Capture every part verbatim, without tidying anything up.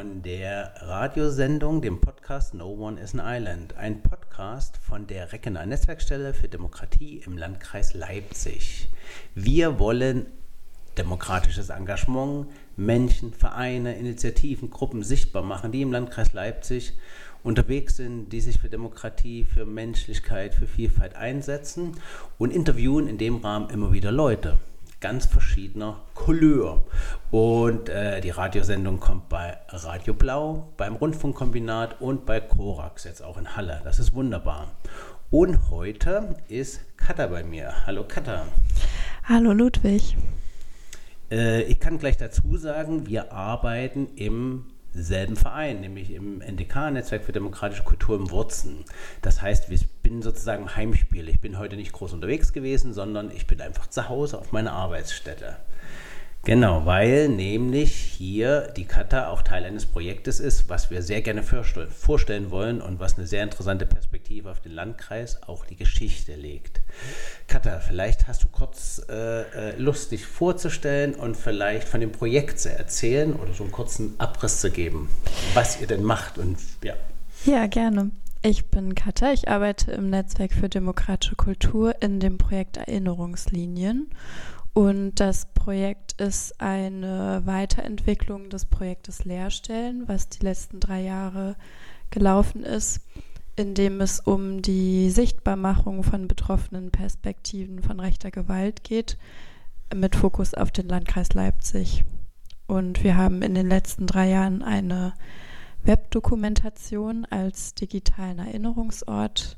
von der Radiosendung, dem Podcast No One is an Island. Ein Podcast von der Reckener Netzwerkstelle für Demokratie im Landkreis Leipzig. Wir wollen demokratisches Engagement, Menschen, Vereine, Initiativen, Gruppen sichtbar machen, die im Landkreis Leipzig unterwegs sind, die sich für Demokratie, für Menschlichkeit, für Vielfalt einsetzen und interviewen in dem Rahmen immer wieder Leute ganz verschiedener Couleur. Und äh, die Radiosendung kommt bei Radio Blau, beim Rundfunkkombinat und bei Korax, jetzt auch in Halle. Das ist wunderbar. Und heute ist Katha bei mir. Hallo Katha. Hallo Ludwig. Äh, ich kann gleich dazu sagen, wir arbeiten im selben Verein, nämlich im N D K, Netzwerk für demokratische Kultur im Wurzen. Das heißt, ich bin sozusagen Heimspiel. Ich bin heute nicht groß unterwegs gewesen, sondern ich bin einfach zu Hause auf meiner Arbeitsstätte. Genau, weil nämlich hier die Katha auch Teil eines Projektes ist, was wir sehr gerne vorstellen wollen und was eine sehr interessante Perspektive auf den Landkreis, auch die Geschichte legt. Katha, vielleicht hast du kurz äh, Lust, dich vorzustellen und vielleicht von dem Projekt zu erzählen oder so einen kurzen Abriss zu geben, was ihr denn macht und ja. Ja, gerne. Ich bin Katha, ich arbeite im Netzwerk für demokratische Kultur in dem Projekt Erinnerungslinien. Und das Projekt ist eine Weiterentwicklung des Projektes Leerstellen, was die letzten drei Jahre gelaufen ist, in dem es um die Sichtbarmachung von betroffenen Perspektiven von rechter Gewalt geht, mit Fokus auf den Landkreis Leipzig. Und wir haben in den letzten drei Jahren eine Webdokumentation als digitalen Erinnerungsort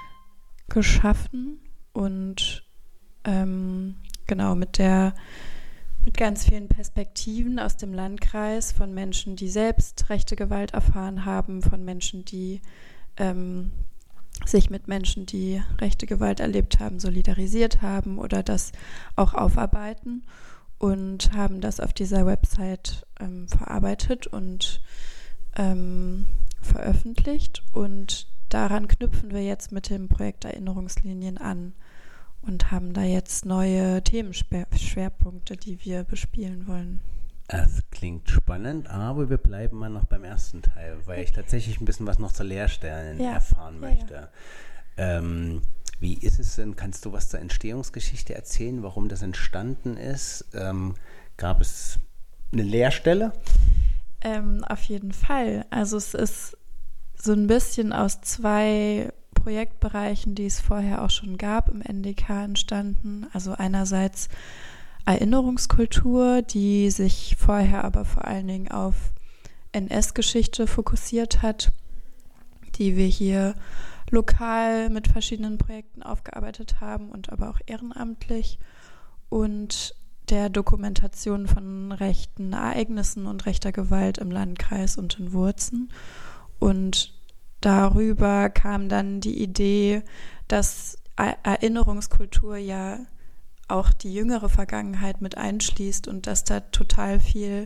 geschaffen und ähm, Genau, mit der, mit ganz vielen Perspektiven aus dem Landkreis von Menschen, die selbst rechte Gewalt erfahren haben, von Menschen, die ähm, sich mit Menschen, die rechte Gewalt erlebt haben, solidarisiert haben oder das auch aufarbeiten und haben das auf dieser Website ähm, verarbeitet und ähm, veröffentlicht. Und daran knüpfen wir jetzt mit dem Projekt Erinnerungslinien an. Und haben da jetzt neue Themenschwerpunkte, die wir bespielen wollen. Das klingt spannend, aber wir bleiben mal noch beim ersten Teil, weil ich tatsächlich ein bisschen was noch zu Leerstellen ja, erfahren möchte. Ja, ja. Ähm, wie ist es denn, kannst du was zur Entstehungsgeschichte erzählen, warum das entstanden ist? Ähm, gab es eine Leerstelle? Ähm, auf jeden Fall. Also es ist so ein bisschen aus zwei Projektbereichen, die es vorher auch schon gab, im N D K entstanden. Also einerseits Erinnerungskultur, die sich vorher aber vor allen Dingen auf N S-Geschichte fokussiert hat, die wir hier lokal mit verschiedenen Projekten aufgearbeitet haben und aber auch ehrenamtlich, und der Dokumentation von rechten Ereignissen und rechter Gewalt im Landkreis und in Wurzen. Und darüber kam dann die Idee, dass Erinnerungskultur ja auch die jüngere Vergangenheit mit einschließt und dass da total viel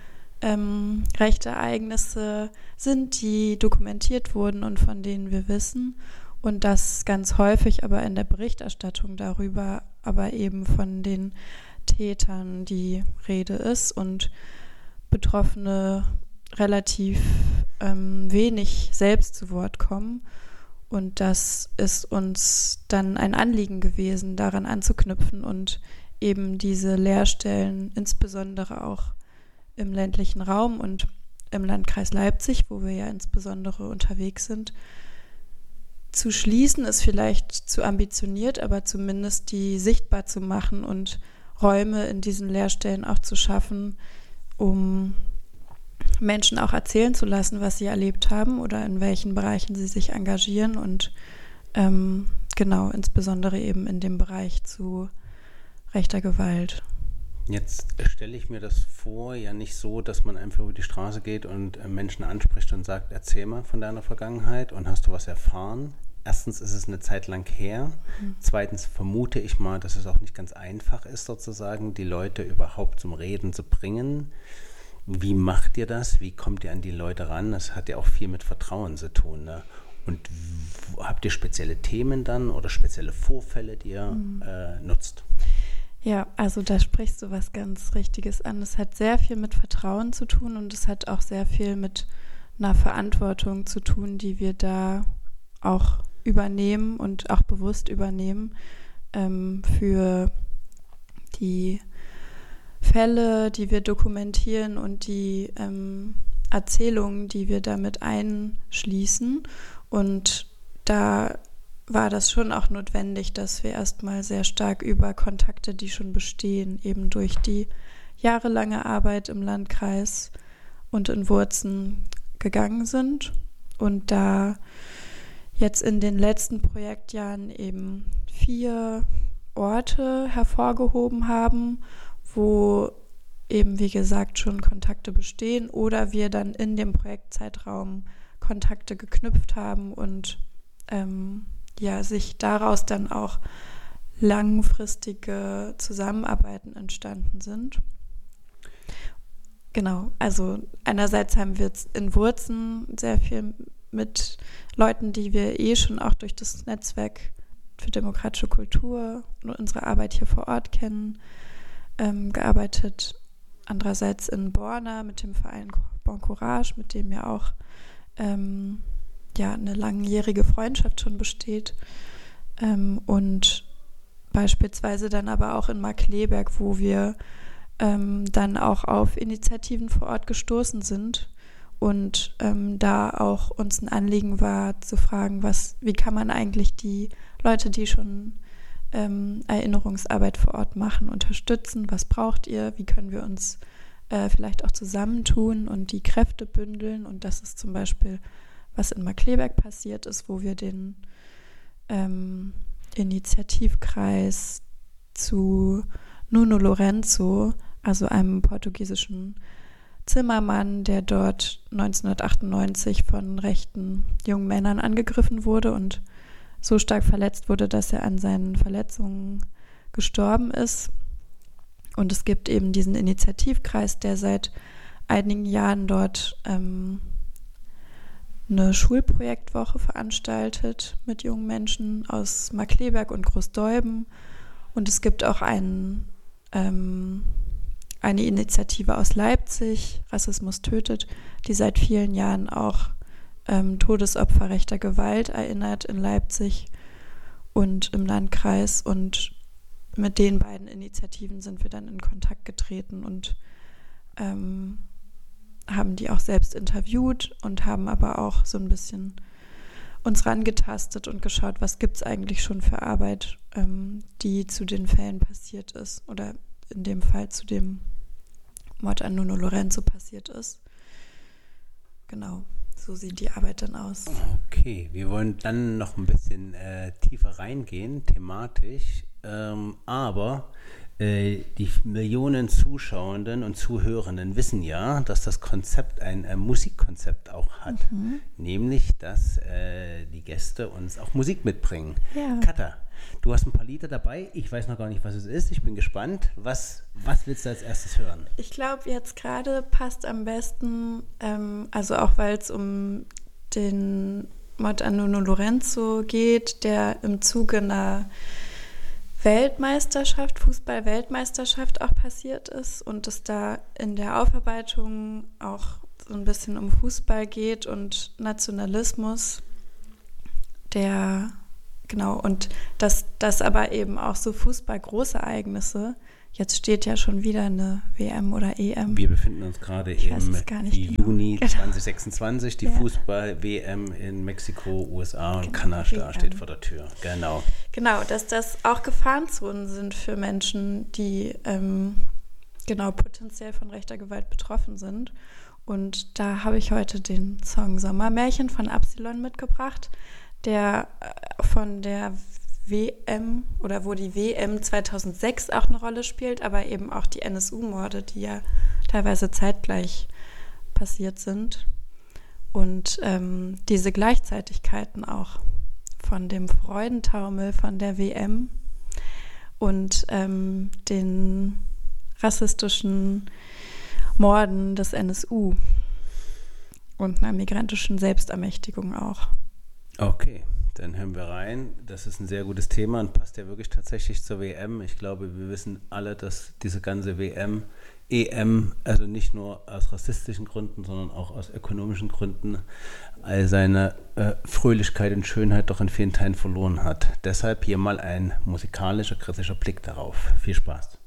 ähm, rechte Ereignisse sind, die dokumentiert wurden und von denen wir wissen, und dass ganz häufig aber in der Berichterstattung darüber aber eben von den Tätern die Rede ist und Betroffene relativ ähm, wenig selbst zu Wort kommen. Und das ist uns dann ein Anliegen gewesen, daran anzuknüpfen und eben diese Leerstellen, insbesondere auch im ländlichen Raum und im Landkreis Leipzig, wo wir ja insbesondere unterwegs sind, zu schließen, ist vielleicht zu ambitioniert, aber zumindest die sichtbar zu machen und Räume in diesen Leerstellen auch zu schaffen, um Menschen auch erzählen zu lassen, was sie erlebt haben oder in welchen Bereichen sie sich engagieren, und ähm, genau, insbesondere eben in dem Bereich zu rechter Gewalt. Jetzt stelle ich mir das vor, ja nicht so, dass man einfach über die Straße geht und äh, Menschen anspricht und sagt, erzähl mal von deiner Vergangenheit und hast du was erfahren? Erstens ist es eine Zeit lang her. Mhm. Zweitens vermute ich mal, dass es auch nicht ganz einfach ist, sozusagen, die Leute überhaupt zum Reden zu bringen. Wie macht ihr das? Wie kommt ihr an die Leute ran? Das hat ja auch viel mit Vertrauen zu tun, ne? Und w- habt ihr spezielle Themen dann oder spezielle Vorfälle, die ihr mhm. äh, nutzt? Ja, also da sprichst du was ganz Richtiges an. Es hat sehr viel mit Vertrauen zu tun und es hat auch sehr viel mit einer Verantwortung zu tun, die wir da auch übernehmen und auch bewusst übernehmen ähm, für die Fälle, die wir dokumentieren und die ähm, Erzählungen, die wir damit einschließen. Und da war das schon auch notwendig, dass wir erstmal sehr stark über Kontakte, die schon bestehen, eben durch die jahrelange Arbeit im Landkreis und in Wurzen gegangen sind und da jetzt in den letzten Projektjahren eben vier Orte hervorgehoben haben, wo eben, wie gesagt, schon Kontakte bestehen oder wir dann in dem Projektzeitraum Kontakte geknüpft haben und ähm, ja, sich daraus dann auch langfristige Zusammenarbeiten entstanden sind. Genau, also einerseits haben wir jetzt in Wurzen sehr viel mit Leuten, die wir eh schon auch durch das Netzwerk für demokratische Kultur und unsere Arbeit hier vor Ort kennen, ähm, gearbeitet. Andererseits in Borna mit dem Verein Bon Courage, mit dem ja auch ähm, ja, eine langjährige Freundschaft schon besteht. Ähm, und beispielsweise dann aber auch in Markkleeberg, wo wir ähm, dann auch auf Initiativen vor Ort gestoßen sind und ähm, da auch uns ein Anliegen war zu fragen, was, wie kann man eigentlich die Leute, die schon ähm, Erinnerungsarbeit vor Ort machen, unterstützen, was braucht ihr, wie können wir uns äh, vielleicht auch zusammentun und die Kräfte bündeln, und das ist zum Beispiel, was in Markkleeberg passiert ist, wo wir den ähm, Initiativkreis zu Nuno Lourenço, also einem portugiesischen Zimmermann, der dort neunzehnhundertachtundneunzig von rechten jungen Männern angegriffen wurde und so stark verletzt wurde, dass er an seinen Verletzungen gestorben ist. Und es gibt eben diesen Initiativkreis, der seit einigen Jahren dort ähm, eine Schulprojektwoche veranstaltet mit jungen Menschen aus Markkleeberg und Großdeuben. Und es gibt auch einen, ähm, eine Initiative aus Leipzig, Rassismus tötet, die seit vielen Jahren auch ähm, Todesopfer rechter Gewalt erinnert in Leipzig und im Landkreis. Und mit den beiden Initiativen sind wir dann in Kontakt getreten und ähm, haben die auch selbst interviewt und haben aber auch so ein bisschen uns rangetastet und geschaut, was gibt es eigentlich schon für Arbeit, ähm, die zu den Fällen passiert ist oder in dem Fall zu dem Mord an Nuno Lourenço passiert ist. Genau, so sieht die Arbeit dann aus. Okay, wir wollen dann noch ein bisschen äh, tiefer reingehen, thematisch, ähm, aber äh, die Millionen Zuschauenden und Zuhörenden wissen ja, dass das Konzept ein äh, Musikkonzept auch hat, mhm. nämlich, dass äh, die Gäste uns auch Musik mitbringen. Ja. Katha, du hast ein paar Lieder dabei, ich weiß noch gar nicht, was es ist, ich bin gespannt. Was, was willst du als erstes hören? Ich glaube, jetzt gerade passt am besten, ähm, also auch weil es um den Mord an Nuno Lourenço geht, der im Zuge einer Weltmeisterschaft, Fußball-Weltmeisterschaft auch passiert ist und es da in der Aufarbeitung auch so ein bisschen um Fußball geht und Nationalismus, der, genau, und dass das aber eben auch so Fußball-Großereignisse, jetzt steht ja schon wieder eine W M oder E M. Wir befinden uns gerade ich im Juni genau. zwanzig sechsundzwanzig, die ja. Fußball-W M in Mexiko, U S A und genau, Kanada steht vor der Tür. Genau. Genau, dass das auch Gefahrenzonen sind für Menschen, die ähm, genau potenziell von rechter Gewalt betroffen sind. Und da habe ich heute den Song Sommermärchen von Absilon mitgebracht, der äh, von der W M oder wo die W M zweitausendsechs auch eine Rolle spielt, aber eben auch die N S U-Morde, die ja teilweise zeitgleich passiert sind. Und ähm, diese Gleichzeitigkeiten auch von dem Freudentaumel von der W M und ähm, den rassistischen Morden des N S U und einer migrantischen Selbstermächtigung auch. Okay, Dann hören wir rein. Das ist ein sehr gutes Thema und passt ja wirklich tatsächlich zur W M. Ich glaube, wir wissen alle, dass diese ganze W M, E M, also nicht nur aus rassistischen Gründen, sondern auch aus ökonomischen Gründen, all seine äh, Fröhlichkeit und Schönheit doch in vielen Teilen verloren hat. Deshalb hier mal ein musikalischer, kritischer Blick darauf. Viel Spaß.